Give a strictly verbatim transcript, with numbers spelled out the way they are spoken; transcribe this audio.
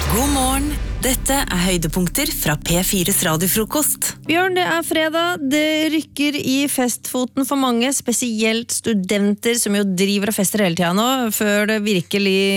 God morgen, dette er høydepunkter fra P fires radiofrokost. Bjørn, det er fredag, det rykker i festfoten for mange, spesielt studenter som jo driver og fester hele tiden nå, før det virkelig